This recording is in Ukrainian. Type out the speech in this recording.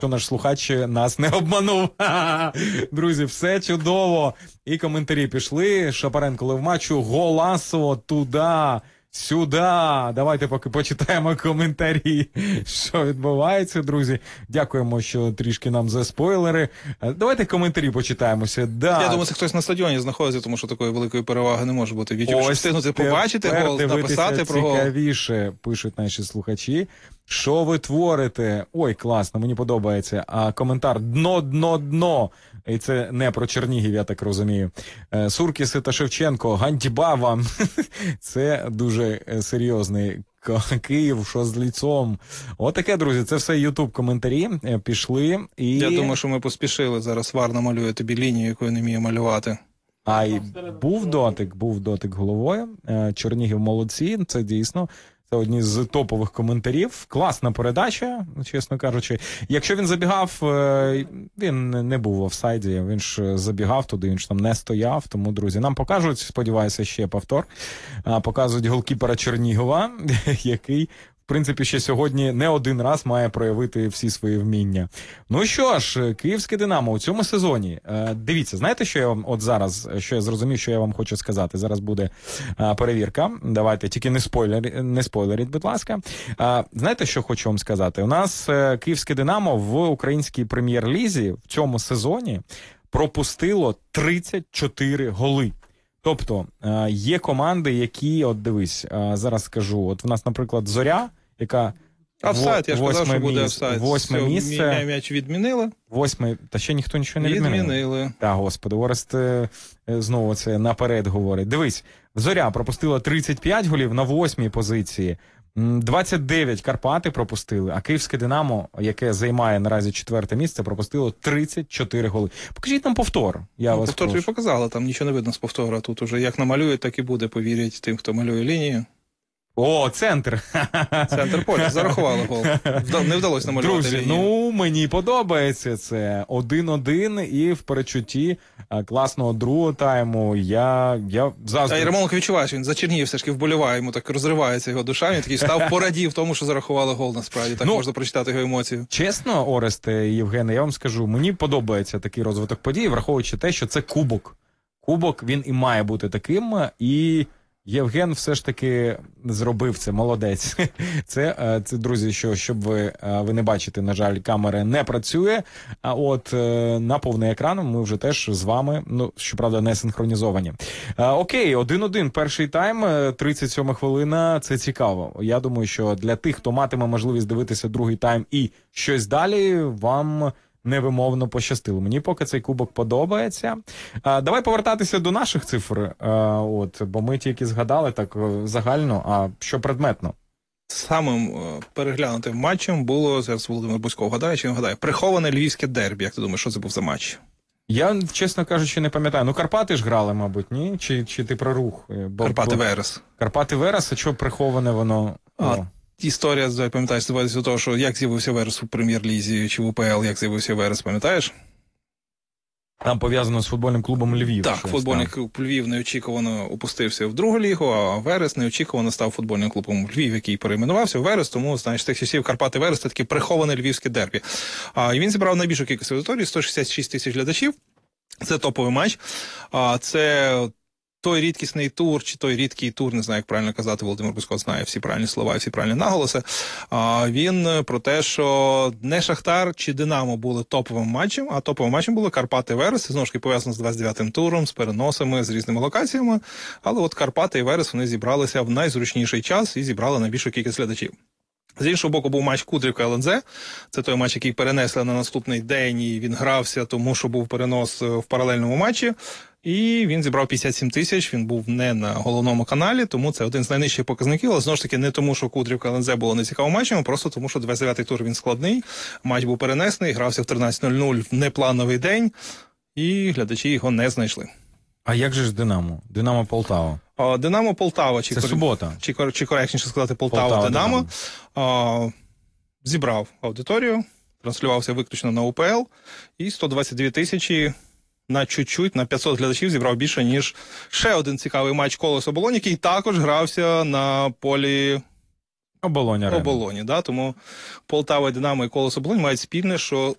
що наш слухач нас не обманув. Друзі, все чудово. І коментарі пішли. Шапаренко Левмачу, Голасо, туди, сюди. Давайте поки почитаємо коментарі, що відбувається, друзі. Дякуємо, що трішки нам за спойлери. Давайте коментарі почитаємося. Да. Я думаю, це хтось на стадіоні знаходиться, тому що такої великої переваги не може бути. Щоб встигнути побачити гол, написати про гол. Цікавіше, пишуть наші слухачі. Що ви творите? Ой, класно, мені подобається. А коментар дно. І це не про Чернігів, я так розумію. Суркіси та Шевченко, ганьба вам. Це дуже серйозний Київ, що з ліцом. Отаке, друзі, це все ютуб-коментарі. Пішли і... Я думаю, що ми поспішили. Зараз ВАР намалює тобі лінію, яку не вміє малювати. А й був дотик головою. Чернігів молодці, це дійсно. Це одні з топових коментарів. Класна передача, чесно кажучи. Якщо він забігав, він не був в офсайді, він ж забігав туди, він ж там не стояв. Тому, друзі, нам покажуть, сподіваюся, ще повтор. Показують голкіпера Чернігова, який, в принципі, ще сьогодні не один раз має проявити всі свої вміння. Ну що ж, київське «Динамо» у цьому сезоні. Дивіться, знаєте, що я вам от зараз, що я зрозумів, що я вам хочу сказати? Зараз буде перевірка. Давайте, тільки не спойлеріть, будь ласка. Знаєте, що хочу вам сказати? У нас київське «Динамо» в українській прем'єр-лізі в цьому сезоні пропустило 34 голи. Тобто, є команди, які, от дивись, зараз скажу, от в нас, наприклад, «Зоря», яка офсайд, я ж казав, що буде офсайд. Восьме місце. М'яч відмінили. Восьме, та ще ніхто нічого не відмінив. Відмінили. Та, господи, Орест знову це наперед говорить. Дивись, «Зоря» пропустила 35 голів на 8-й позиції. 29 Карпати пропустили, а київське «Динамо», яке займає наразі 4-те місце, пропустило 34 голи. Покажіть нам повтор. Повтор тобі показали, там нічого не видно з повтора. Тут уже як намалюють, так і буде, повірять тим, хто малює лінію. О, центр. Центр поля, зарахували гол. Не вдалося намалювати лінію. Друзі, ну, мені подобається це. 1-1 і в передчутті класного другого тайму. Я А Ярмоленко відчуває, що він за Чернігів все ж таки вболіває, йому так розривається його душа, він такий став порадів тому, що зарахували гол насправді. Так можна прочитати його емоції. Чесно, Оресте і Євгене, я вам скажу, мені подобається такий розвиток подій, враховуючи те, що це кубок. Кубок, він і має бути таким, і Євген все ж таки зробив це, молодець. Це друзі, щоб ви не бачите, на жаль, камера не працює, а от на повний екран ми вже теж з вами, ну, щоправда, не синхронізовані. Окей, 1-1, перший тайм, 37 хвилина, це цікаво. Я думаю, що для тих, хто матиме можливість дивитися другий тайм і щось далі, вам невимовно пощастило. Мені поки цей кубок подобається. Давай повертатися до наших цифр, бо ми тільки згадали так загально, а що предметно? Самим переглянутим матчем було, зараз Володимир Бузько вгадає, чи не вгадає, приховане львівське дербі. Як ти думаєш, що це був за матч? Я, чесно кажучи, не пам'ятаю. Ну, Карпати ж грали, мабуть, ні? Чи ти про Рух? Карпати-Верес. Карпати-Верес, а що приховане воно? Історія, пам'ятаєш, зводиться до того, що як з'явився Верес у Прем'єр-лізі чи в УПЛ, як з'явився Верес, пам'ятаєш? Там пов'язано з футбольним клубом Львів. Так, футбольний клуб Львів неочікувано опустився в другу лігу, а Верес неочікувано став футбольним клубом Львів, який перейменувався в Верес, тому, знаєш, з тих часів Карпати-Верес – це таке приховане львівське дербі. І він зібрав найбільшу кількість аудиторії – 166 тисяч глядачів. Це топовий матч. Це той рідкісний тур, чи той рідкий тур, не знаю, як правильно казати, Володимир Бузько знає всі правильні слова, всі правильні наголоси. Він про те, що не Шахтар чи Динамо були топовим матчем, а топовим матчем були Карпати і Верес. Знову ж таки пов'язано з 29-м туром, з переносами, з різними локаціями. Але от Карпати і Верес, вони зібралися в найзручніший час і зібрали найбільшу кількість глядачів. З іншого боку, був матч Кудрівка-ЛНЗ. Це той матч, який перенесли на наступний день, і він грався, тому що був перенос в паралельному матчі. І він зібрав 57 тисяч, він був не на головному каналі, тому це один з найнижчих показників, але знову ж таки не тому, що Кудрівка-ЛНЗ було нецікавим матчем, а просто тому, що 29-й тур він складний, матч був перенесений, грався в 13:00 в неплановий день, і глядачі його не знайшли. А як же ж Динамо? Динамо-Полтава? Динамо-Полтава. Це субота. Чи коректніше сказати Полтава-Динамо. Зібрав аудиторію, транслювався виключно на УПЛ, і 122 тисячі на чуть-чуть, на 500 глядачів зібрав більше, ніж ще один цікавий матч Колос-Оболонь, який також грався на полі Оболонь Арена. Оболоні. Да? Тому Полтава, Динамо і Колос Оболонь мають спільне, що